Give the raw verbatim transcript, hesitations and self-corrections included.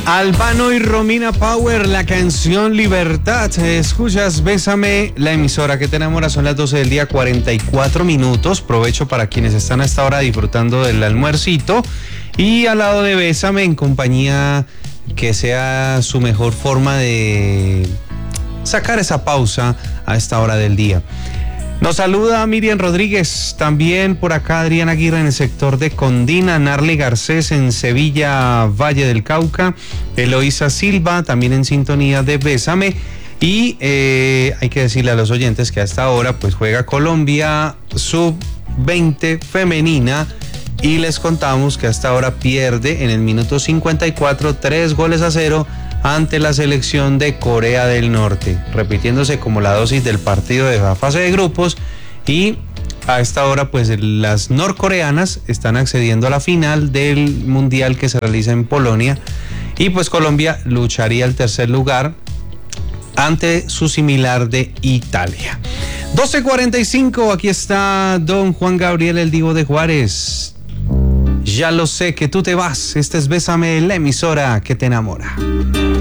Albano y Romina Power, la canción Libertad. Escuchas Bésame, la emisora que te enamora. Son las doce del día, cuarenta y cuatro minutos. Provecho para quienes están a esta hora disfrutando del almuercito. Y al lado de Bésame, en compañía que sea su mejor forma de sacar esa pausa a esta hora del día. Nos saluda Miriam Rodríguez, también por acá Adriana Aguirre en el sector de Condina, Narli Garcés en Sevilla, Valle del Cauca, Eloísa Silva también en sintonía de Bésame. Y eh, hay que decirle a los oyentes que a esta hora pues juega Colombia sub veinte femenina y les contamos que a esta hora pierde en el minuto cincuenta y cuatro tres goles a cero ante la selección de Corea del Norte, repitiéndose como la dosis del partido de la fase de grupos. Y a esta hora pues las norcoreanas están accediendo a la final del mundial que se realiza en Polonia, y pues Colombia lucharía el tercer lugar ante su similar de Italia. doce cuarenta y cinco, aquí está don Juan Gabriel el Divo de Juárez. Ya lo sé que tú te vas. Este es Bésame, la emisora que te enamora.